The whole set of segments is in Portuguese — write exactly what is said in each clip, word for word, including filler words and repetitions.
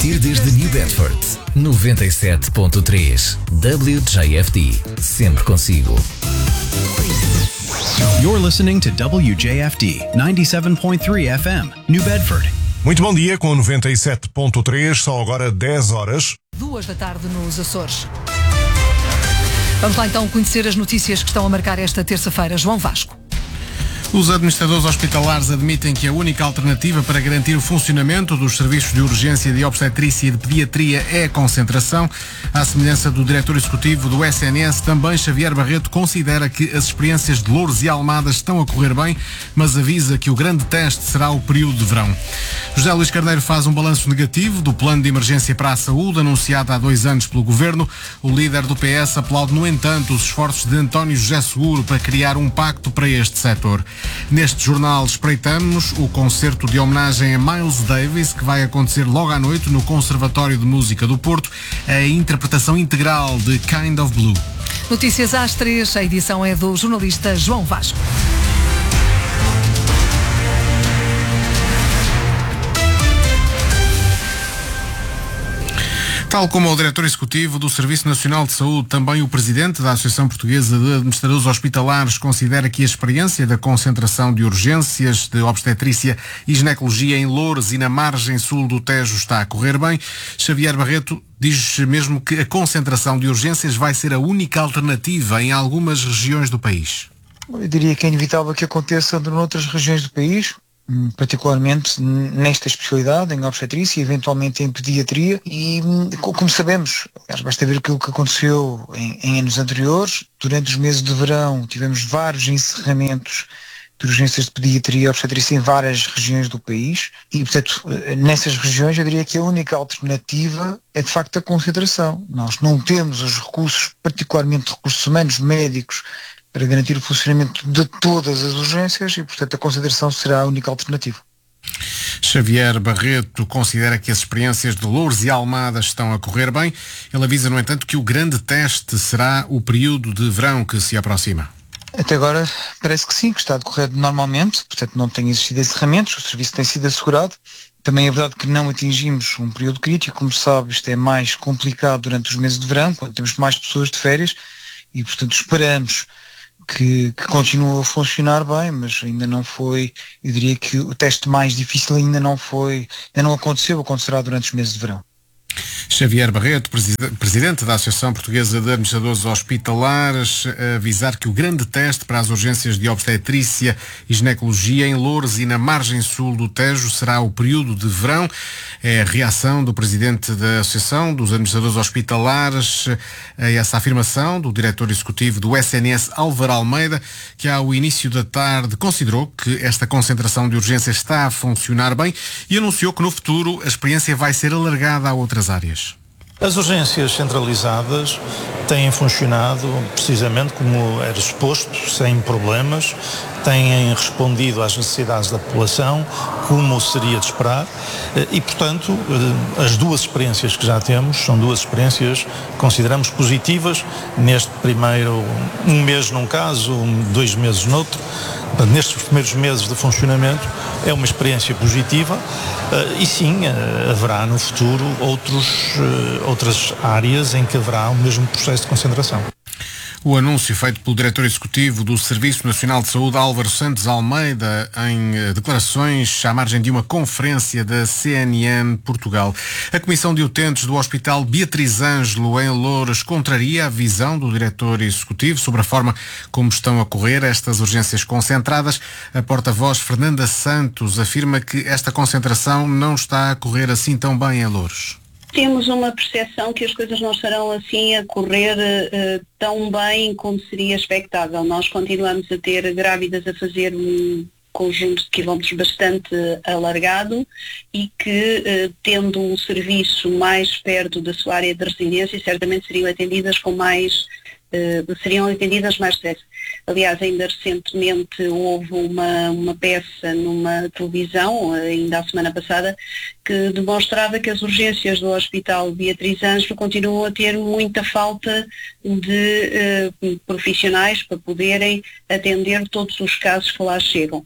transmitir desde New Bedford, noventa e sete ponto três W J F D, sempre consigo. You're listening to W J F D ninety-seven point three F M, New Bedford. Muito bom dia com noventa e sete ponto três, são agora dez horas. Duas da tarde nos Açores. Vamos lá então conhecer as notícias que estão a marcar esta terça-feira. João Vasco. Os administradores hospitalares admitem que a única alternativa para garantir o funcionamento dos serviços de urgência de obstetrícia e de pediatria é a concentração. À semelhança do diretor executivo do S N S, também Xavier Barreto considera que as experiências de Loures e Almadas estão a correr bem, mas avisa que o grande teste será o período de verão. José Luís Carneiro faz um balanço negativo do plano de emergência para a saúde anunciado há dois anos pelo Governo. O líder do P S aplaude, no entanto, os esforços de António José Seguro para criar um pacto para este setor. Neste jornal espreitamos o concerto de homenagem a Miles Davis, que vai acontecer logo à noite no Conservatório de Música do Porto, a interpretação integral de Kind of Blue. Notícias às três, a edição é do jornalista João Vasco. Tal como o diretor executivo do Serviço Nacional de Saúde, também o presidente da Associação Portuguesa de Administradores Hospitalares considera que a experiência da concentração de urgências de obstetrícia e ginecologia em Loures e na margem sul do Tejo está a correr bem. Xavier Barreto diz mesmo que a concentração de urgências vai ser a única alternativa em algumas regiões do país. Eu diria que é inevitável que aconteça noutras regiões do país, particularmente nesta especialidade, em obstetrícia e eventualmente em pediatria, e como sabemos, basta ver aquilo que aconteceu em, em anos anteriores. Durante os meses de verão tivemos vários encerramentos de urgências de pediatria e obstetrícia em várias regiões do país e, portanto, nessas regiões eu diria que a única alternativa é de facto a concentração. Nós não temos os recursos, particularmente recursos humanos, médicos, para garantir o funcionamento de todas as urgências e, portanto, a concentração será a única alternativa. Xavier Barreto considera que as experiências de Loures e Almadas estão a correr bem. Ele avisa, no entanto, que o grande teste será o período de verão que se aproxima. Até agora parece que sim, que está a decorrer normalmente, portanto não tem existido encerramentos, o serviço tem sido assegurado. Também é verdade que não atingimos um período crítico, como sabe, isto é mais complicado durante os meses de verão, quando temos mais pessoas de férias e, portanto, esperamos Que, que continua a funcionar bem, mas ainda não foi, eu diria que o teste mais difícil ainda não foi, ainda não aconteceu, acontecerá durante os meses de verão. Xavier Barreto, presidente da Associação Portuguesa de Administradores Hospitalares, a avisar que o grande teste para as urgências de obstetrícia e ginecologia em Loures e na margem sul do Tejo será o período de verão. É a reação do presidente da Associação dos Administradores Hospitalares a essa afirmação do diretor executivo do S N S, Álvaro Almeida, que ao início da tarde considerou que esta concentração de urgências está a funcionar bem e anunciou que no futuro a experiência vai ser alargada a outras áreas. As urgências centralizadas têm funcionado precisamente como era suposto, sem problemas, têm respondido às necessidades da população, como seria de esperar, e, portanto, as duas experiências que já temos são duas experiências que consideramos positivas neste primeiro, um mês num caso, dois meses noutro. Nestes primeiros meses de funcionamento é uma experiência positiva e sim, haverá no futuro outros, outras áreas em que haverá o mesmo processo de concentração. O anúncio feito pelo diretor executivo do Serviço Nacional de Saúde, Álvaro Santos Almeida, em declarações à margem de uma conferência da C N N Portugal. A Comissão de Utentes do Hospital Beatriz Ângelo, em Loures, contraria a visão do diretor executivo sobre a forma como estão a correr estas urgências concentradas. A porta-voz Fernanda Santos afirma que esta concentração não está a correr assim tão bem em Loures. Temos uma percepção que as coisas não estarão assim a correr uh, tão bem como seria expectável. Nós continuamos a ter grávidas a fazer um conjunto de quilómetros bastante alargado e que, uh, tendo um serviço mais perto da sua área de residência, certamente seriam atendidas com mais, uh, seriam atendidas mais cedo. Aliás, ainda recentemente houve uma, uma peça numa televisão, ainda a semana passada, que demonstrava que as urgências do Hospital Beatriz Ângelo continuam a ter muita falta de uh, profissionais para poderem atender todos os casos que lá chegam.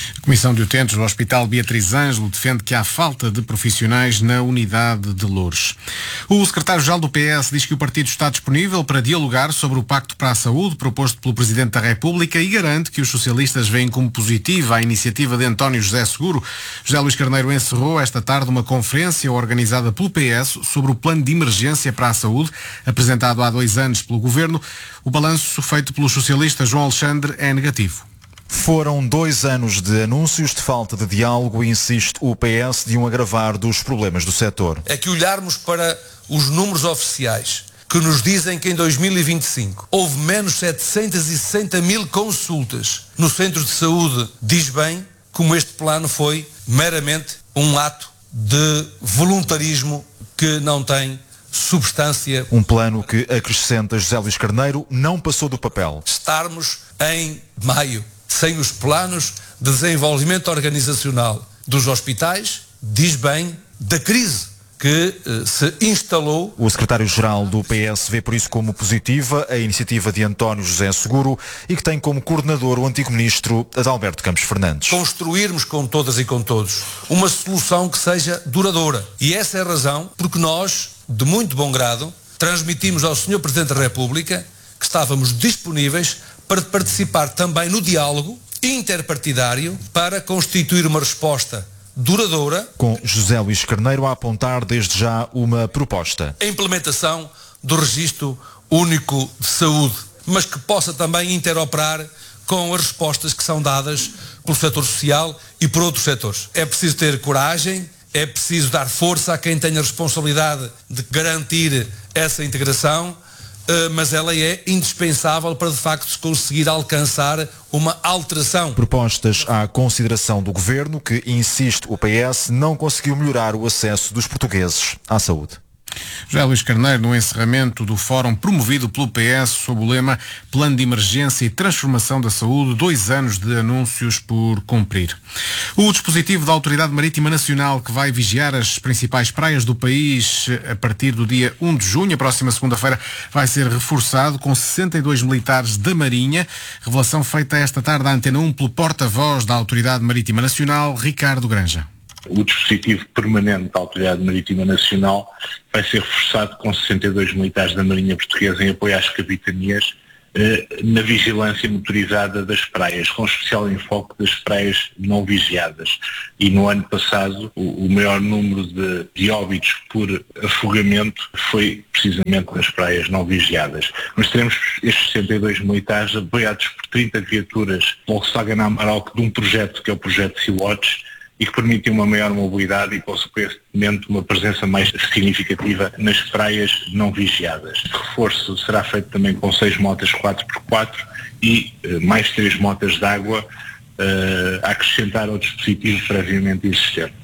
A Comissão de Utentes do Hospital Beatriz Ângelo defende que há falta de profissionais na unidade de Loures. O secretário-geral do P S diz que o partido está disponível para dialogar sobre o Pacto para a Saúde proposto pelo Presidente da República e garante que os socialistas veem como positiva a iniciativa de António José Seguro. José Luís Carneiro encerrou esta tarde uma conferência organizada pelo P S sobre o plano de emergência para a saúde, apresentado há dois anos pelo Governo. O balanço feito pelos socialistas João Alexandre é negativo. Foram dois anos de anúncios de falta de diálogo e insiste o P S de um agravar dos problemas do setor. É que olharmos para os números oficiais que nos dizem que em dois mil e vinte e cinco houve menos setecentos e sessenta mil consultas nos centros de saúde, diz bem como este plano foi meramente um ato de voluntarismo que não tem substância. Um plano que, acrescenta José Luís Carneiro, não passou do papel. Estarmos em maio sem os planos de desenvolvimento organizacional dos hospitais, diz bem da crise que eh, se instalou. O secretário-geral do P S vê por isso como positiva a iniciativa de António José Seguro e que tem como coordenador o antigo ministro Adalberto Campos Fernandes. Construirmos com todas e com todos uma solução que seja duradoura. E essa é a razão porque nós, de muito bom grado, transmitimos ao senhor Presidente da República que estávamos disponíveis para participar também no diálogo interpartidário para constituir uma resposta duradoura. Com José Luís Carneiro a apontar desde já uma proposta. A implementação do Registro Único de Saúde, mas que possa também interoperar com as respostas que são dadas pelo setor social e por outros setores. É preciso ter coragem, é preciso dar força a quem tem a responsabilidade de garantir essa integração, mas ela é indispensável para de facto se conseguir alcançar uma alteração. Propostas à consideração do Governo que, insiste o P S, não conseguiu melhorar o acesso dos portugueses à saúde. José Luís Carneiro, no encerramento do fórum promovido pelo P S sob o lema Plano de Emergência e Transformação da Saúde, dois anos de anúncios por cumprir. O dispositivo da Autoridade Marítima Nacional que vai vigiar as principais praias do país a partir do dia um de junho, a próxima segunda-feira, vai ser reforçado com sessenta e dois militares da Marinha. Revelação feita esta tarde à Antena um pelo porta-voz da Autoridade Marítima Nacional, Ricardo Granja. O dispositivo permanente da Autoridade Marítima Nacional vai ser reforçado com sessenta e dois militares da Marinha Portuguesa em apoio às capitanias eh, na vigilância motorizada das praias, com especial enfoque das praias não vigiadas. E no ano passado o, o maior número de, de óbitos por afogamento foi precisamente nas praias não vigiadas. Nós teremos estes sessenta e dois militares apoiados por trinta viaturas Volkswagen Amarok de um projeto que é o projeto Sea-Watch, e que permitem uma maior mobilidade e, consequentemente, uma presença mais significativa nas praias não vigiadas. O reforço será feito também com seis motas quatro por quatro e uh, mais três motas de água uh, a acrescentar ao dispositivo previamente existente.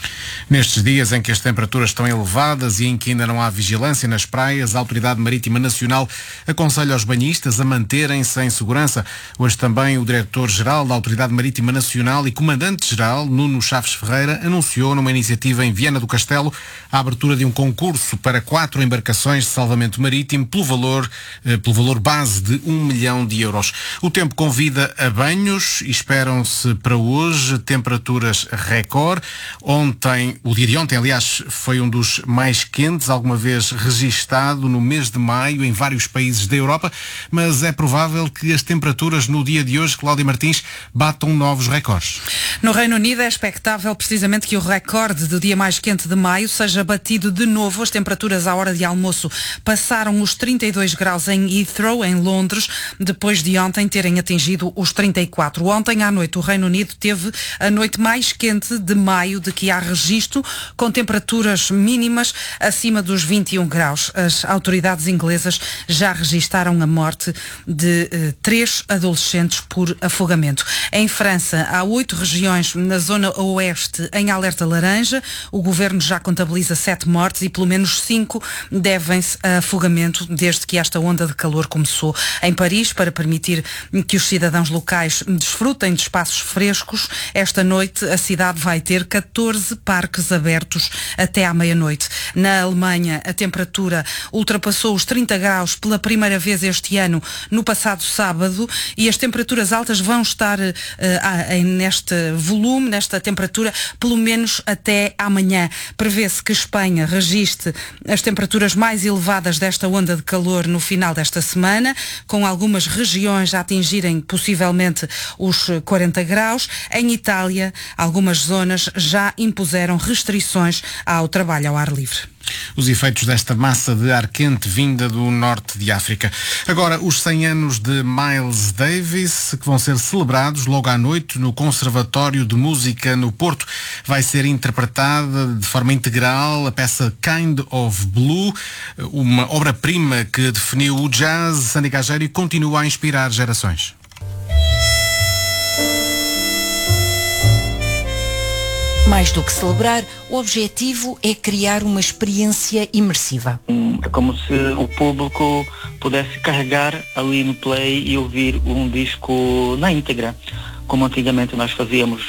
Nestes dias em que as temperaturas estão elevadas e em que ainda não há vigilância nas praias, a Autoridade Marítima Nacional aconselha os banhistas a manterem-se em segurança. Hoje também o Diretor-Geral da Autoridade Marítima Nacional e Comandante-Geral, Nuno Chaves Ferreira, anunciou numa iniciativa em Viana do Castelo a abertura de um concurso para quatro embarcações de salvamento marítimo pelo valor, eh, pelo valor base de um milhão de euros. O tempo convida a banhos e esperam-se para hoje temperaturas recorde. Ontem O dia de ontem, aliás, foi um dos mais quentes alguma vez registado no mês de maio em vários países da Europa, mas é provável que as temperaturas no dia de hoje, Cláudia Martins, batam novos recordes. No Reino Unido é expectável precisamente que o recorde do dia mais quente de maio seja batido de novo. As temperaturas à hora de almoço passaram os trinta e dois graus em Heathrow, em Londres, depois de ontem terem atingido os trinta e quatro. Ontem à noite o Reino Unido teve a noite mais quente de maio de que há registro, com temperaturas mínimas acima dos vinte e um graus. As autoridades inglesas já registaram a morte de eh, três adolescentes por afogamento. Em França, há oito regiões na zona oeste em alerta laranja. O governo já contabiliza sete mortes e pelo menos cinco devem-se a afogamento desde que esta onda de calor começou. Em Paris, para permitir que os cidadãos locais desfrutem de espaços frescos, esta noite a cidade vai ter catorze parques parques abertos até à meia-noite. Na Alemanha, a temperatura ultrapassou os trinta graus pela primeira vez este ano, no passado sábado, e as temperaturas altas vão estar uh, neste volume, nesta temperatura, pelo menos até amanhã. Prevê-se que Espanha registre as temperaturas mais elevadas desta onda de calor no final desta semana, com algumas regiões a atingirem possivelmente os quarenta graus. Em Itália, algumas zonas já impuseram restrições ao trabalho ao ar livre. Os efeitos desta massa de ar quente vinda do norte de África. Agora, os cem anos de Miles Davis, que vão ser celebrados logo à noite no Conservatório de Música no Porto. Vai ser interpretada de forma integral a peça Kind of Blue, uma obra-prima que definiu o jazz. Sandy Gageiro, e continua a inspirar gerações. Mais do que celebrar, o objetivo é criar uma experiência imersiva. É como se o público pudesse carregar ali no play e ouvir um disco na íntegra, como antigamente nós fazíamos.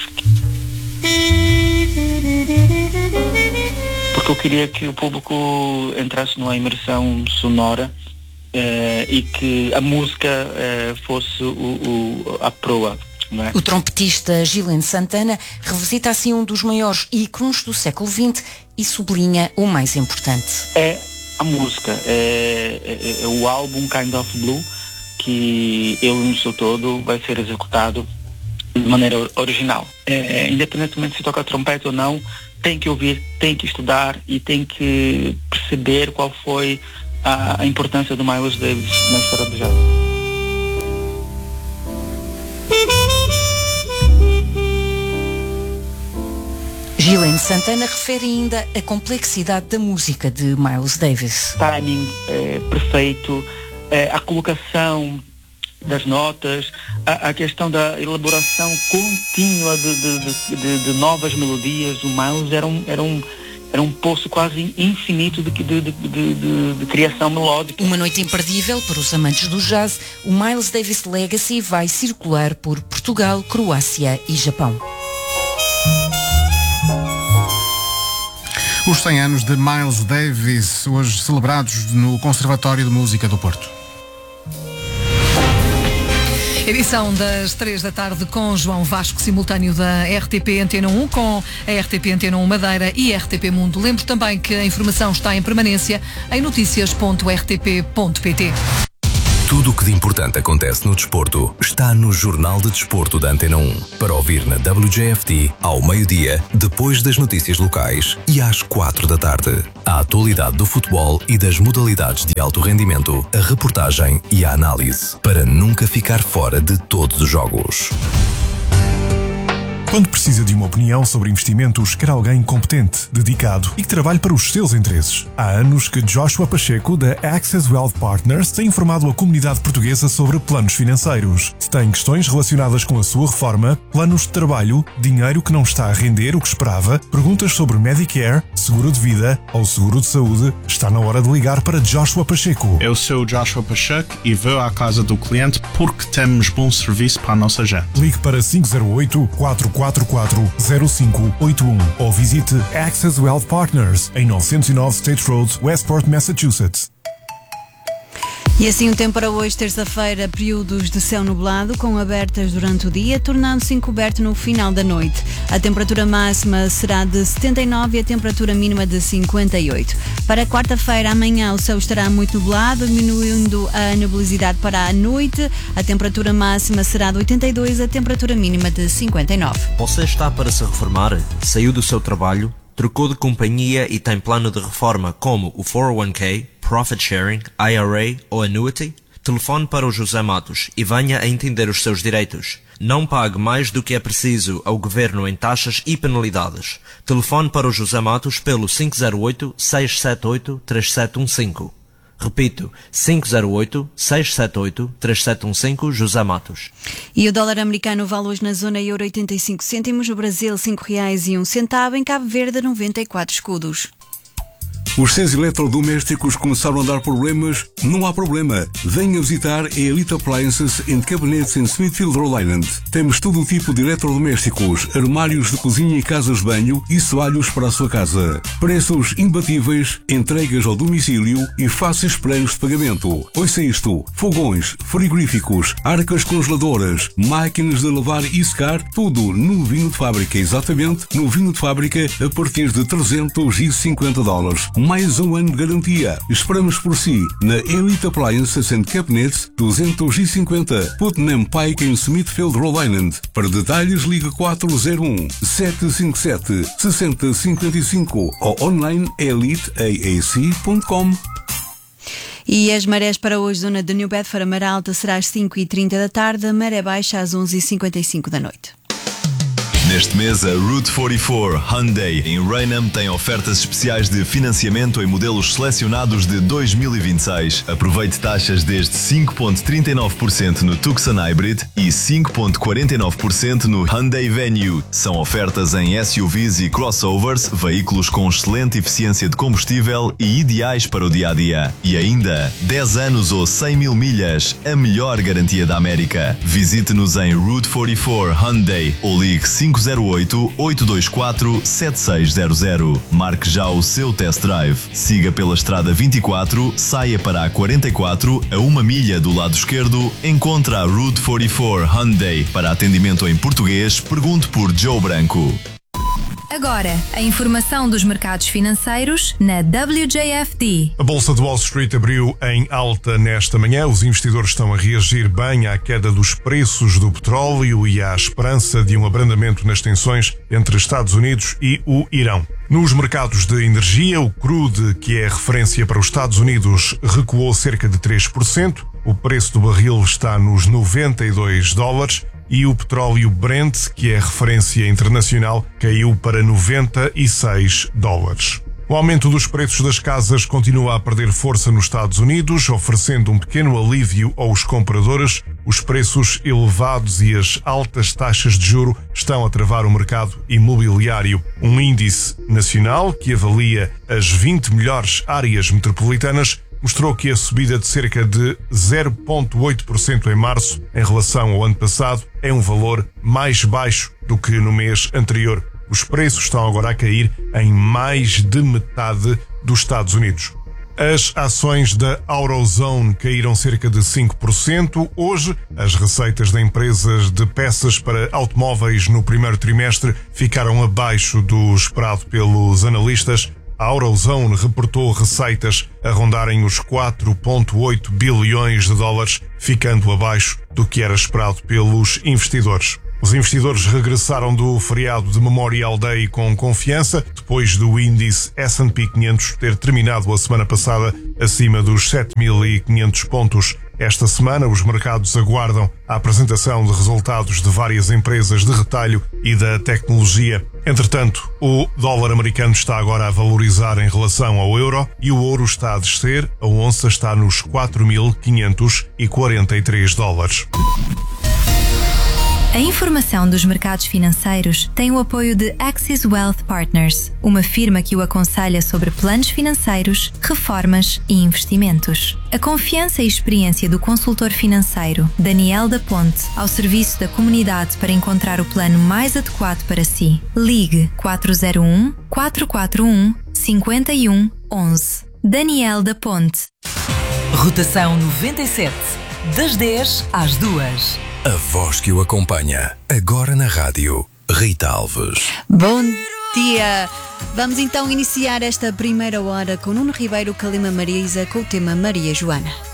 Porque eu queria que o público entrasse numa imersão sonora eh, e que a música eh, fosse o, o, a proa. O trompetista Gillen Santana revisita assim um dos maiores ícones do século vinte e sublinha o mais importante. É a música, é, é, é o álbum Kind of Blue, que ele no seu todo vai ser executado de maneira original. É, independentemente se toca trompete ou não, tem que ouvir, tem que estudar e tem que perceber qual foi a, a importância do Miles Davis na história do jazz. Gillen Santana refere ainda a complexidade da música de Miles Davis. Timing é, perfeito, é, a colocação das notas, a, a questão da elaboração contínua de, de, de, de novas melodias. O Miles era um, era um, era um poço quase infinito de, de, de, de, de, de criação melódica. Uma noite imperdível para os amantes do jazz. O Miles Davis Legacy vai circular por Portugal, Croácia e Japão. Os cem anos de Miles Davis, hoje celebrados no Conservatório de Música do Porto. Edição das três da tarde com João Vasco, simultâneo da R T P Antena um, com a R T P Antena um Madeira e R T P Mundo. Lembro também que a informação está em permanência em noticias ponto r t p ponto p t. Tudo o que de importante acontece no desporto está no Jornal de Desporto da Antena um. Para ouvir na W J F T ao meio-dia, depois das notícias locais e às quatro da tarde. A atualidade do futebol e das modalidades de alto rendimento, a reportagem e a análise, para nunca ficar fora de todos os jogos. Quando precisa de uma opinião sobre investimentos, quer alguém competente, dedicado e que trabalhe para os seus interesses. Há anos que Joshua Pacheco, da Access Wealth Partners, tem informado a comunidade portuguesa sobre planos financeiros. Se tem questões relacionadas com a sua reforma, planos de trabalho, dinheiro que não está a render o que esperava, perguntas sobre Medicare, seguro de vida ou seguro de saúde, está na hora de ligar para Joshua Pacheco. Eu sou Joshua Pacheco e vou à casa do cliente porque temos bom serviço para a nossa gente. Ligue para cinco zero oito, quatro quatro quatro, zero cinco oito um ou visite Access Wealth Partners em novecentos e nove State Road, Westport, Massachusetts. E assim o tempo para hoje, terça-feira, períodos de céu nublado com abertas durante o dia, tornando-se encoberto no final da noite. A temperatura máxima será de setenta e nove e a temperatura mínima de cinquenta e oito. Para quarta-feira, amanhã, o céu estará muito nublado, diminuindo a nebulosidade para a noite. A temperatura máxima será de oitenta e dois, a temperatura mínima de cinquenta e nove. Você está para se reformar? Saiu do seu trabalho? Trocou de companhia e tem plano de reforma como o quatro oh one k, Profit Sharing, I R A ou Annuity? Telefone para o José Matos e venha a entender os seus direitos. Não pague mais do que é preciso ao Governo em taxas e penalidades. Telefone para o José Matos pelo cinco zero oito, seis sete oito, três sete um cinco. Repito, cinco zero oito, seis sete oito, três sete um cinco, José Matos. E o dólar americano vale hoje na zona euro oitenta e cinco cêntimos, o Brasil cinco reais e um centavo, em Cabo Verde noventa e quatro escudos. Os seus eletrodomésticos começaram a dar problemas? Não há problema. Venha visitar a Elite Appliances and Cabinets em Smithfield, Rhode Island. Temos todo o tipo de eletrodomésticos, armários de cozinha e casas de banho e soalhos para a sua casa. Preços imbatíveis, entregas ao domicílio e fáceis planos de pagamento. Ouça isto: fogões, frigoríficos, arcas congeladoras, máquinas de lavar e secar, tudo no vinho de fábrica, exatamente no vinho de fábrica a partir de trezentos e cinquenta dólares. Mais um ano de garantia. Esperamos por si na Elite Appliances and Cabinets duzentos e cinquenta Putnam Pike em Smithfield, Rhode Island. Para detalhes ligue quatro zero um, sete cinco sete, seis zero cinco cinco ou online elite a a c ponto com. E as marés para hoje, zona de New Bedford, a maré alta será às cinco e trinta da tarde, a maré baixa às onze e cinquenta e cinco da noite. Neste mês, a Route quarenta e quatro Hyundai em Raynham tem ofertas especiais de financiamento em modelos selecionados de dois mil e vinte e seis. Aproveite taxas desde cinco vírgula trinta e nove por cento no Tucson Hybrid e cinco vírgula quarenta e nove por cento no Hyundai Venue. São ofertas em S U Vs e crossovers, veículos com excelente eficiência de combustível e ideais para o dia-a-dia. E ainda, dez anos ou cem mil milhas, a melhor garantia da América. Visite-nos em Route quarenta e quatro Hyundai ou ligue cinco zero oito, oito dois quatro, sete seis zero zero. Marque já o seu test drive. Siga pela estrada vinte e quatro, saia para a quarenta e quatro, a uma milha do lado esquerdo, encontra a Route quarenta e quatro Hyundai. Para atendimento em português, pergunte por Joe Branco. Agora, a informação dos mercados financeiros na W J F D. A Bolsa de Wall Street abriu em alta nesta manhã. Os investidores estão a reagir bem à queda dos preços do petróleo e à esperança de um abrandamento nas tensões entre Estados Unidos e o Irão. Nos mercados de energia, o crude, que é referência para os Estados Unidos, recuou cerca de três por cento. O preço do barril está nos noventa e dois dólares. E o petróleo Brent, que é referência internacional, caiu para noventa e seis dólares. O aumento dos preços das casas continua a perder força nos Estados Unidos, oferecendo um pequeno alívio aos compradores. Os preços elevados e as altas taxas de juro estão a travar o mercado imobiliário. Um índice nacional que avalia as vinte melhores áreas metropolitanas mostrou que a subida de cerca de zero vírgula oito por cento em março em relação ao ano passado é um valor mais baixo do que no mês anterior. Os preços estão agora a cair em mais de metade dos Estados Unidos. As ações da Eurozone caíram cerca de cinco por cento. Hoje, as receitas de empresas de peças para automóveis no primeiro trimestre ficaram abaixo do esperado pelos analistas. A Eurozone reportou receitas a rondarem os quatro vírgula oito bilhões de dólares, ficando abaixo do que era esperado pelos investidores. Os investidores regressaram do feriado de Memorial Day com confiança, depois do índice S and P quinhentos ter terminado a semana passada acima dos sete mil e quinhentos pontos. Esta semana, os mercados aguardam a apresentação de resultados de várias empresas de retalho e da tecnologia. Entretanto, o dólar americano está agora a valorizar em relação ao euro e o ouro está a descer. A onça está nos quatro mil quinhentos e quarenta e três dólares. A informação dos mercados financeiros tem o apoio de Axis Wealth Partners, uma firma que o aconselha sobre planos financeiros, reformas e investimentos. A confiança e experiência do consultor financeiro Daniel da Ponte ao serviço da comunidade para encontrar o plano mais adequado para si. Ligue quatro zero um, quatro quatro um, cinco um um um. Daniel da Ponte. Rotação noventa e sete, das dez às duas. A voz que o acompanha, agora na rádio, Rita Alves. Bom dia! Vamos então iniciar esta primeira hora com Nuno Ribeiro, Calima Marisa, com o tema Maria Joana.